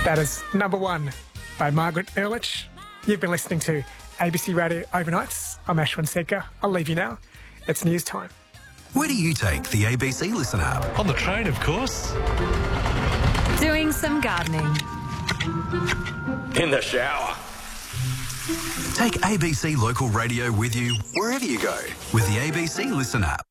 That is Number One by Margaret Ehrlich. You've been listening to ABC Radio Overnights. I'm Ashwin Sedkar. I'll leave you now. It's news time. Where do you take the ABC Listen app? On the train, of course. Doing some gardening. In the shower. Take ABC Local Radio with you wherever you go with the ABC Listen app.